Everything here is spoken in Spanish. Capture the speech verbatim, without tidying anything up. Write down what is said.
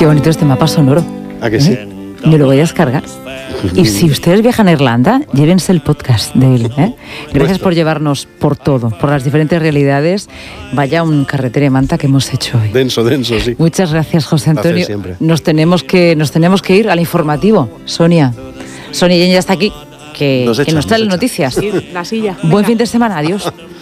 Qué bonito este mapa sonoro. ¿A que sí? ¿Eh? Me lo voy a descargar. Y si ustedes viajan a Irlanda, llévense el podcast de él. ¿eh? Gracias por llevarnos por todo, por las diferentes realidades. Vaya un carretera de manta que hemos hecho hoy. Denso, denso, sí. Muchas gracias, José Antonio. Siempre. Nos tenemos que, nos tenemos que ir al informativo. Sonia. Sonia ya está aquí, que nos, nos, echa, que nos trae nos las noticias. Sí, la silla. Buen fin de semana, adiós.